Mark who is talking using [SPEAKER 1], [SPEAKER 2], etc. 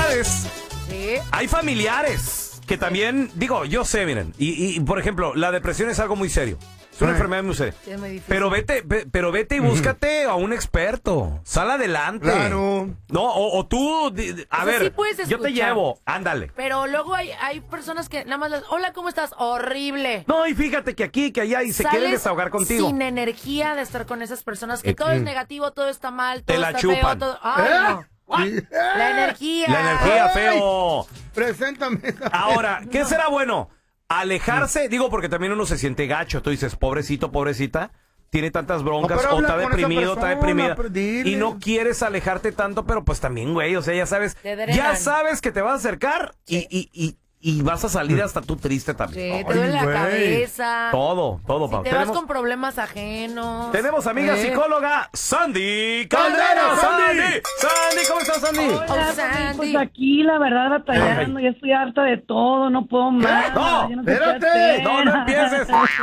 [SPEAKER 1] sabes,
[SPEAKER 2] ¿Sí?
[SPEAKER 1] hay familiares que también, digo, yo sé, miren, y por ejemplo, la depresión es algo muy serio. Es una enfermedad muy seria.
[SPEAKER 2] Sí, es muy difícil.
[SPEAKER 1] Pero vete y búscate a un experto. Sal adelante.
[SPEAKER 3] Claro.
[SPEAKER 1] No, o tú, a ver,
[SPEAKER 2] sí puedes
[SPEAKER 1] yo te
[SPEAKER 2] escuchar.
[SPEAKER 1] llevo, ándale.
[SPEAKER 2] Pero luego hay personas que nada más hola, ¿cómo estás? Horrible.
[SPEAKER 1] No, y fíjate que aquí, que allá, y se quieren desahogar contigo.
[SPEAKER 2] Sin energía de estar con esas personas que todo es negativo, todo está mal, todo
[SPEAKER 1] Te la
[SPEAKER 2] está
[SPEAKER 1] chupan.
[SPEAKER 2] feo, todo... Ay, no. La energía.
[SPEAKER 1] La energía, feo.
[SPEAKER 3] Preséntame.
[SPEAKER 1] Ahora, ¿qué será bueno? Alejarse, digo, porque también uno se siente gacho. Tú dices, pobrecito, pobrecita, tiene tantas broncas,
[SPEAKER 3] pero
[SPEAKER 1] o está
[SPEAKER 3] habla con esa
[SPEAKER 1] deprimido, está
[SPEAKER 3] persona,
[SPEAKER 1] deprimida.
[SPEAKER 3] pero dile.
[SPEAKER 1] Y no quieres alejarte tanto, pero pues también, güey, o sea, ya sabes que te vas a acercar y vas a salir hasta tú triste también.
[SPEAKER 2] Sí, te duele la cabeza.
[SPEAKER 1] Todo,
[SPEAKER 2] Si
[SPEAKER 1] Pau.
[SPEAKER 2] te vas con problemas ajenos.
[SPEAKER 1] Tenemos amiga psicóloga, Sandy Caldera. Sandy, ¿cómo estás, Sandy?
[SPEAKER 2] Hola, Sandy.
[SPEAKER 4] Pues aquí, la verdad, batallando. Ya estoy harta de todo, no puedo más.
[SPEAKER 1] No,
[SPEAKER 4] ya no sé qué
[SPEAKER 1] espérate.
[SPEAKER 4] hacer.
[SPEAKER 1] No empieces.